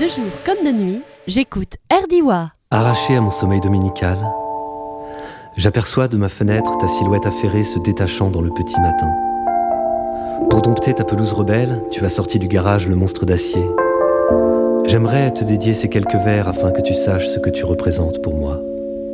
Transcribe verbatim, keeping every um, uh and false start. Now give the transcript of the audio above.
De jour comme de nuit, j'écoute Erdiwa. Arraché à mon sommeil dominical, j'aperçois de ma fenêtre ta silhouette affairée se détachant dans le petit matin. Pour dompter ta pelouse rebelle, tu as sorti du garage le monstre d'acier. J'aimerais te dédier ces quelques vers afin que tu saches ce que tu représentes pour moi.